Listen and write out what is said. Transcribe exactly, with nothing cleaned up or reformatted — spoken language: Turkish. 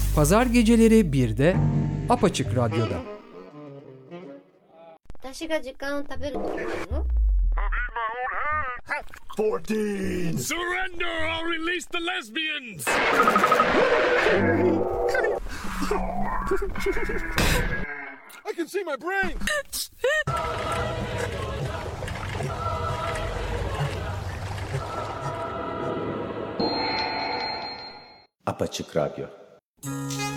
Pazar geceleri birde Apaçık Radyo'da. 私が時間を食べるというの fourteen! Surrender! I'll release the lesbians! I can see my brain! Apaçık Radyo.